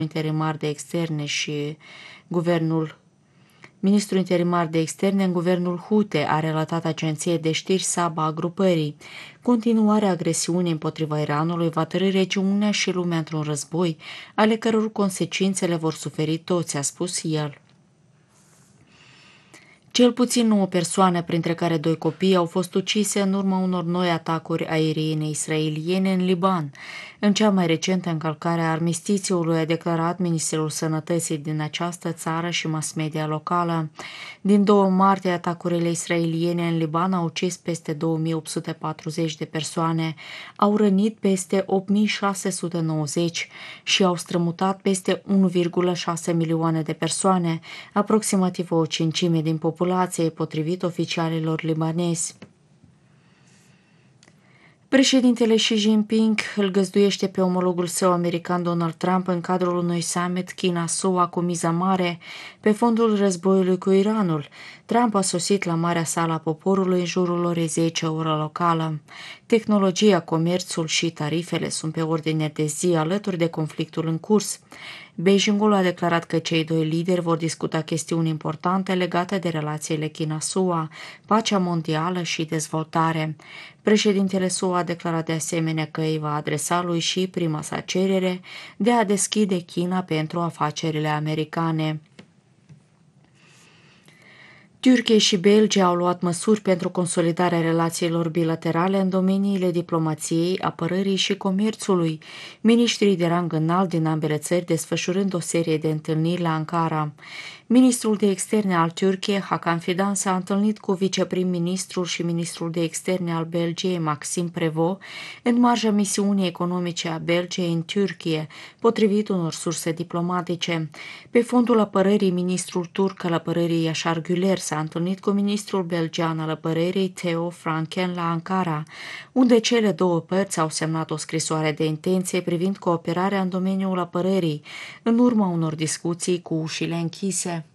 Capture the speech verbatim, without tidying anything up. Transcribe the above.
interimar de externe și guvernul Ministrul interimar de externe în guvernul Hute a relatat agenției de știri Saba a grupării. Continuarea agresiunii împotriva Iranului va tărî regiunea și lumea într-un război, ale căror consecințe le vor suferi toți, a spus el. Cel puțin nouă persoane, printre care doi copii, au fost ucise în urma unor noi atacuri aeriene israeliene în Liban. În cea mai recentă încălcare a armistițiului, a declarat Ministerul Sănătății din această țară și mass media locală. Din doi martie, atacurile israeliene în Liban au ucis peste două mii opt sute patruzeci de persoane, au rănit peste opt mii șase sute nouăzeci și au strămutat peste unu virgulă șase milioane de persoane, aproximativ o cincime din populație, potrivit oficialilor libanezi. Președintele Xi Jinping îl găzduiește pe omologul său american Donald Trump în cadrul unui summit China-S U A cu miza mare pe fondul războiului cu Iranul. Trump a sosit la Marea Sală a Poporului în jurul orei zece oră locală. Tehnologia, comerțul și tarifele sunt pe ordine de zi alături de conflictul în curs. Beijingul a declarat că cei doi lideri vor discuta chestiuni importante legate de relațiile China-S U A, pacea mondială și dezvoltare. Președintele S U A a declarat de asemenea că îi va adresa lui și prima sa cerere de a deschide China pentru afacerile americane. Turcia și Belgia au luat măsuri pentru consolidarea relațiilor bilaterale în domeniile diplomației, apărării și comerțului, miniștrii de rang înalt din ambele țări desfășurând o serie de întâlniri la Ankara. Ministrul de externe al Turciei, Hakan Fidan, s-a întâlnit cu viceprim-ministrul și ministrul de externe al Belgiei, Maxime Prévost, în marja misiunii economice a Belgiei în Turcie, potrivit unor surse diplomatice. Pe fondul apărării, ministrul turc al apărării Yaşar Güler s-a întâlnit cu ministrul belgian al apărării Theo Franken la Ankara, unde cele două părți au semnat o scrisoare de intenție privind cooperarea în domeniul apărării, în urma unor discuții cu ușile închise.